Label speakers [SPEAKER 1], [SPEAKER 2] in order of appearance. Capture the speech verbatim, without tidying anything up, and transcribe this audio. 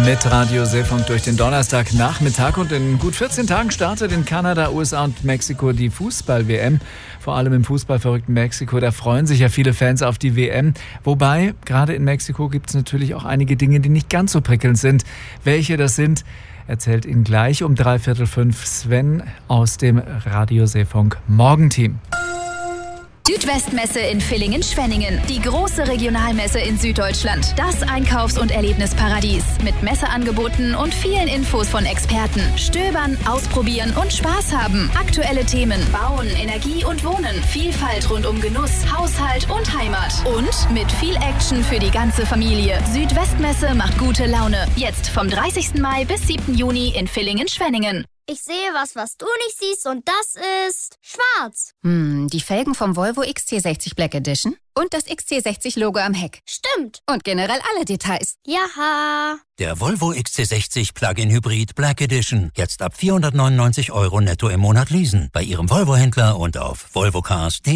[SPEAKER 1] Mit Radio Seefunk durch den Donnerstagnachmittag und in gut vierzehn Tagen startet in Kanada, U S A und Mexiko die Fußball-W M. Vor allem im fußballverrückten Mexiko, da freuen sich ja viele Fans auf die W M. Wobei, gerade in Mexiko gibt es natürlich auch einige Dinge, die nicht ganz so prickelnd sind. Welche das sind, erzählt Ihnen gleich um dreiviertel fünf Sven aus dem Radio Seefunk Morgenteam.
[SPEAKER 2] Südwestmesse in Villingen-Schwenningen. Die große Regionalmesse in Süddeutschland. Das Einkaufs- und Erlebnisparadies. Mit Messeangeboten und vielen Infos von Experten. Stöbern, ausprobieren und Spaß haben. Aktuelle Themen. Bauen, Energie und Wohnen. Vielfalt rund um Genuss, Haushalt und Heimat. Und mit viel Action für die ganze Familie. Südwestmesse macht gute Laune. Jetzt vom dreißigsten Mai bis siebten Juni in Villingen-Schwenningen.
[SPEAKER 3] Ich sehe was, was du nicht siehst, und das ist schwarz.
[SPEAKER 4] Hm, die Felgen vom Volvo X C sechzig Black Edition und das X C sechzig Logo am Heck.
[SPEAKER 3] Stimmt.
[SPEAKER 4] Und generell alle Details.
[SPEAKER 3] Jaha.
[SPEAKER 5] Der Volvo X C sechzig Plug-in Hybrid Black Edition. Jetzt ab vierhundertneunundneunzig Euro netto im Monat leasen. Bei Ihrem Volvo-Händler und auf volvocars punkt de.